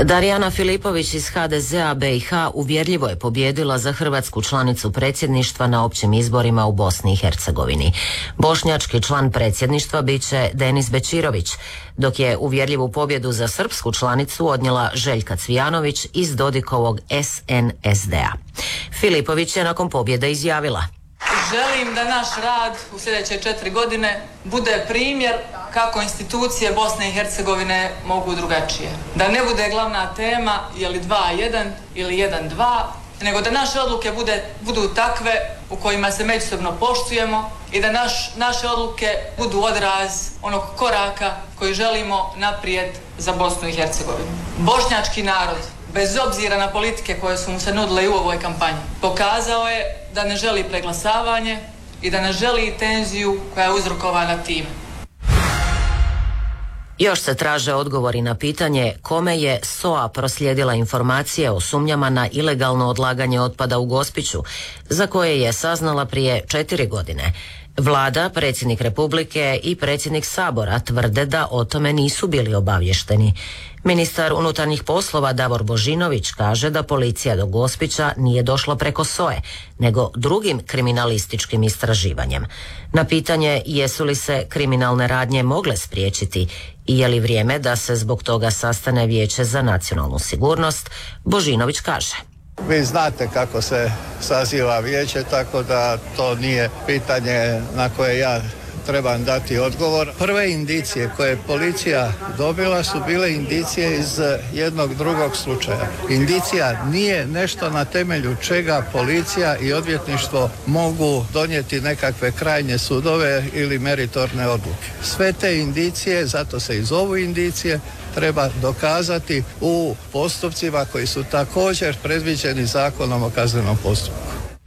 Darijana Filipović iz HDZ-a BiH uvjerljivo je pobijedila za hrvatsku članicu predsjedništva na općim izborima u Bosni i Hercegovini. Bošnjački član predsjedništva bit će Denis Bečirović, dok je uvjerljivu pobjedu za srpsku članicu odnijela Željka Cvijanović iz Dodikovog SNSD-a. Filipović je nakon pobjede izjavila: Želim da naš rad u sljedeće 4 godine bude primjer kako institucije Bosne i Hercegovine mogu drugačije. Da ne bude glavna tema je li 2-1 ili 1-2, nego da naše odluke budu takve u kojima se međusobno poštujemo i da naše odluke budu odraz onog koraka koji želimo naprijed za Bosnu i Hercegovinu. Bošnjački narod, bez obzira na politike koje su mu se nudile i u ovoj kampanji, pokazao je da ne želi preglasavanje i da ne želi tenziju koja je uzrokovana time. Još se traže odgovori na pitanje kome je SOA proslijedila informacije o sumnjama na ilegalno odlaganje otpada u Gospiću, za koje je saznala prije 4 godine. Vlada, predsjednik Republike i predsjednik Sabora tvrde da o tome nisu bili obavješteni. Ministar unutarnjih poslova Davor Božinović kaže da policija do Gospića nije došla preko SOE, nego drugim kriminalističkim istraživanjem. Na pitanje jesu li se kriminalne radnje mogle spriječiti i je li vrijeme da se zbog toga sastane Vijeće za nacionalnu sigurnost, Božinović kaže: Vi znate kako se saziva vijeće, tako da to nije pitanje na koje ja trebam dati odgovor. Prve indicije koje je policija dobila su bile indicije iz jednog drugog slučaja. Indicija nije nešto na temelju čega policija i odvjetništvo mogu donijeti nekakve krajnje sudove ili meritorne odluke. Sve te indicije, zato se i zovu indicije, treba dokazati u postupcima koji su također predviđeni Zakonom o kaznenom postupku.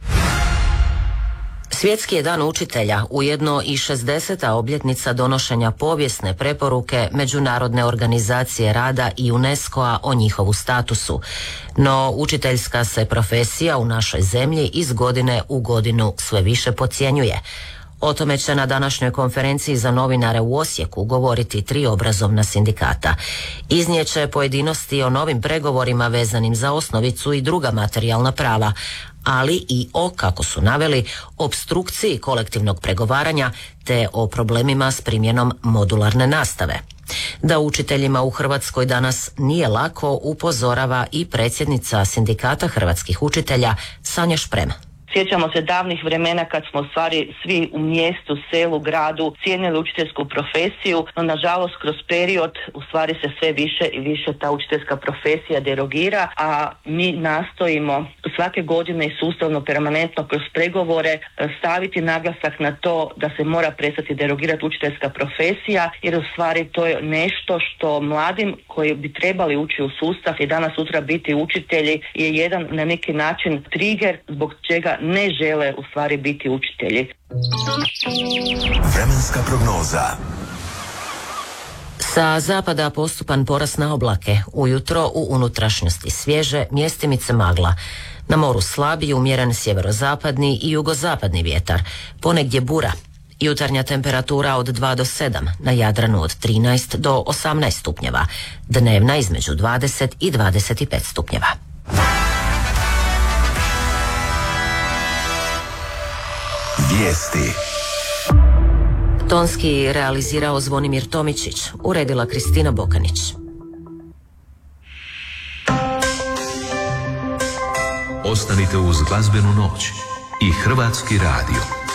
Svjetski je dan učitelja, ujedno i 60. obljetnica donošenja povijesne preporuke Međunarodne organizacije rada i UNESCO-a o njihovu statusu. No, učiteljska se profesija u našoj zemlji iz godine u godinu sve više podcjenjuje. O tome će na današnjoj konferenciji za novinare u Osijeku govoriti 3 obrazovna sindikata. Iznijeće pojedinosti o novim pregovorima vezanim za osnovicu i druga materijalna prava, ali i o, kako su naveli, opstrukciji kolektivnog pregovaranja te o problemima s primjenom modularne nastave. Da učiteljima u Hrvatskoj danas nije lako, upozorava i predsjednica Sindikata hrvatskih učitelja Sanja Šprem. Sjećamo se davnih vremena kad smo u stvari svi u mjestu, selu, gradu cijenili učiteljsku profesiju, no nažalost kroz period u stvari se sve više i više ta učiteljska profesija derogira, a mi nastojimo svake godine i sustavno, permanentno kroz pregovore staviti naglasak na to da se mora prestati derogirati učiteljska profesija, jer u stvari to je nešto što mladim koji bi trebali ući u sustav i danas sutra biti učitelji je jedan na neki način trigger zbog čega ne žele u stvari biti učitelji. Vremenska prognoza. Sa zapada postupan porast na oblake, ujutro u unutrašnjosti svježe, mjestimice magla. Na moru slabi, umjeren sjeverozapadni i jugozapadni vjetar, ponegdje bura. Jutarnja temperatura od 2 do 7, na Jadranu od 13 do 18 stupnjeva, dnevna između 20 i 25 stupnjeva. Vijesti. Tonski realizirao Zvonimir Tomičić, uredila Kristina Bokanić. Ostanite uz glazbenu noć i Hrvatski radio.